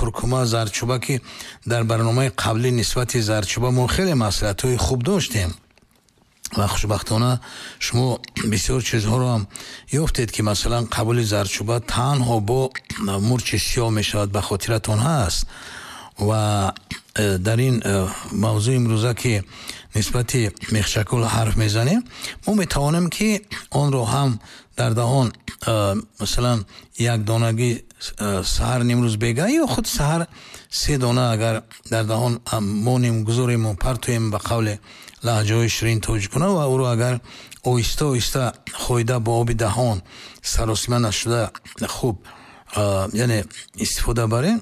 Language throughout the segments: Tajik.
куркума, зардчӯба ки дар барномаи қаблӣ нисбати зардчӯба мо хеле маслиҳатҳои хуб доштем ва хушбахтона шумо бисёр чизҳоро ҳам ёфтед ки масалан қабули зардчӯба танҳо бо мурчи сиёҳ мешавад. ба хотиратон ҳаст. ва дар ин мавзӯи имрӯза ки нисбати мехчакул ҳарф мезанем, мо метавонем ки онро ҳам дар даҳон масалан як донагӣ саҳар нимрӯз бега ё худ саҳар 3 дона агар дар даҳон монем гузорему партоем ба қавле лаҳҷаҳои ширин тоҷикуна ва ӯро агар оҳиста оҳиста хоида бо оби даҳон саросима нашуда хуб яъне истифода барем,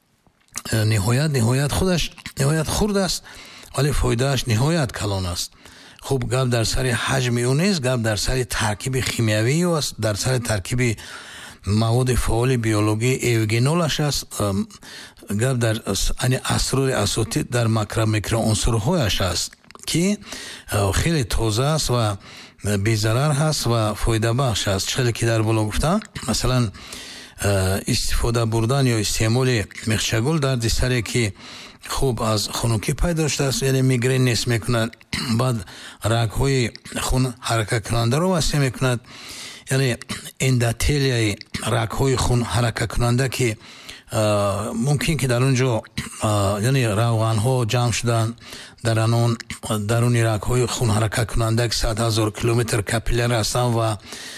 ниҳоят худаш ниҳоят хурд аст, вале фоидааш ниҳоят калон аст. хуб гап дар сари ҳаҷми ӯ нест, гап дар сари таркиби химиявӣ аст, дар сари таркиби маводи фаъоли биологии эвгенолаш аст, гап дар асрори асотид дар микроунсурҳояш аст ки хеле тоза аст ва безарар ҳаст ва фоидабахш аст. чизе ки дар боло гуфтам, масалан истифода бурдан ё истеъмоли мехчагул дарди саре ки хуб аз хунукӣ пайдо шудааст, яъне мигрен нест мекунад, баъд рагҳои хун ҳаракаткунандаро васеъ мекунад, яъне эндотелияи рагҳои хун ҳаракаткунанда ки мумкин ки дар он ҷо яъне равғанҳо ҷамъ шудан дар анон даруни рагҳои хун ҳаракаткунанда 100 000 километр капилляр ҳастанд ва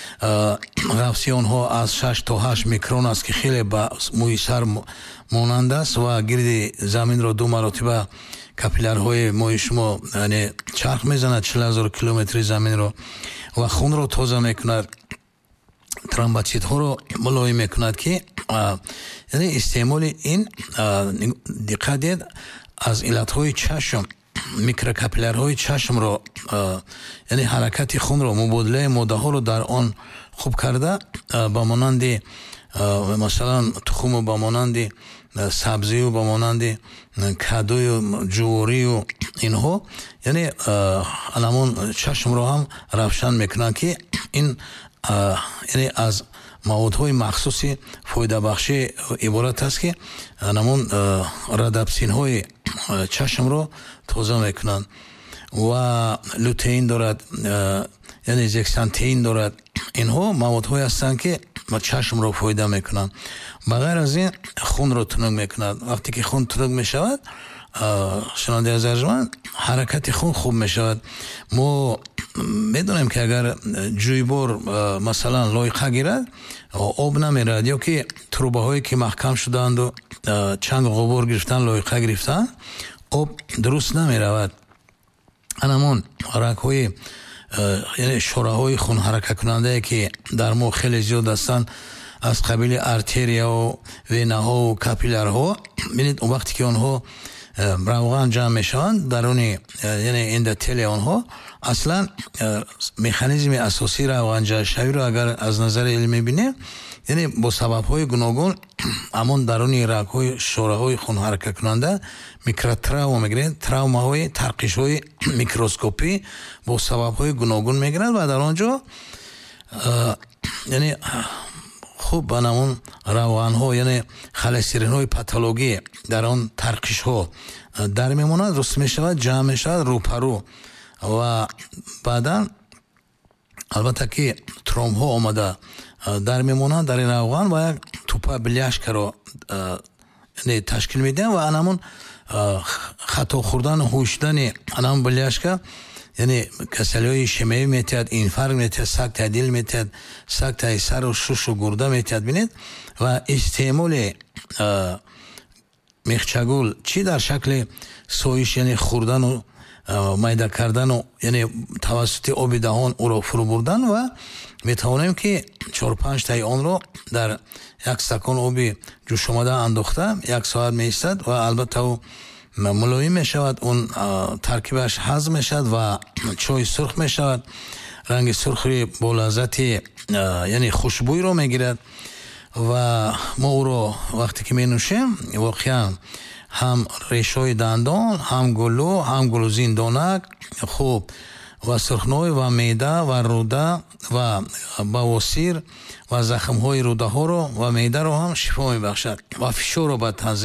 ғафси онҳо аз 6 то 8 микрон аст ки хеле ба мӯи сар монанд аст ва гирди заминро 2 маротиба капиллярҳои мӯи шумо яъне чарх мезанад 40 000 километри заминро ва хунро тоза мекунад, тромбоцитҳоро мулоим мекунад ки яъне истеъмоли ин диққат диҳед аз иллатҳои чашм микрокапиллярҳои чашмро яъне ҳаракати хунро мубодилаи моддаҳоро дар он хуб карда ба монанди масалан тухуму ба монанди сабзию ба монанди кадую ҷуворию инҳо яъне анамон чашмро ҳам равшан мекунанд ки ин яъне аз маводҳои махсуси фоидабахшӣ иборат аст ки анамон радапсинҳои чашмро тоза мекунанд ва лютеин дорад, яъне зексантеин дорад. инҳо маводҳое ҳастанд ки чашмро фоида мекунанд. ба ғайр аз ин хунро тунук мекунад. вақте ки хун тунук мешавад, шунавандаи азаржманд, ҳаракати хун хуб мешавад. мо медонем ки агар ҷӯйбор масалан лойқа гирад, об намерад ё ки трубаҳое ки маҳкам шудаанду чанг ғубор гирифтан, лойқа гирифтан, об дуруст намеравад. анамон рагҳои яъне шораҳои хунҳаракаткунандае ки дар мо хеле зиёд ҳастанд аз қабили артерияҳо, венаҳо, капиллярҳо, бинед вақте ки онҳо равған ҷамъ мешаванд даруни яъне эндотелияи онҳо, аслан механизми асосии равғанҷашавиро агар аз назари илмӣ бинем, яъне бо сабабҳои гуногун ҳамон даруни рагҳои шораҳои хунҳаракаткунанда микротравма мегирад, травмаҳои тарқишҳои микроскопӣ бо сабабҳои гуногун мегирад ва дар он ҷо яъне хуб ба намун равғанҳо яъне холестеринҳои патологӣ дар он тарқишҳо дар мемонад, руст мешавад, ҷамъ мешавад рӯпарӯ ва баъдан албатта ки тромбҳо омада дар мемонад дар ин равған ва як тупа бляшкаро ташкил медиҳад ва анамун хато хӯрдану ҳушдани анамун бляшка яъне касалиҳои ишемиявӣ метиҳад, инфаркт метиҳад, сактаи дил метиҳад, сактаи сару шушу гурда метиҳад. бинед ва истеъмоли мехчагул чӣ дар шакли соиш яъне хӯрдану майда кардану яъне тавассути оби даҳон ӯро фурӯ бурдан ва метавонем ки 4-5 таи онро дар як стакон оби ҷӯшомада андохта 1 соат меистад ва албатта ӯ мулоим мешавад, он таркибаш ҳазм мешавад ва чой сурх мешавад, ранги сурхи болаззати яъне хушбӯйро мегирад ва мо ӯро вақте ки менӯшем воқеан ҳам решҳои дандон, ҳам гулӯ, ҳам гулӯзиндонак хуб ва сурхной ва меъда ва рӯда ва бавосир ва захмҳои рӯдаҳоро ва меъдаро ҳам шифо мебахшад ва фишорро ба танзим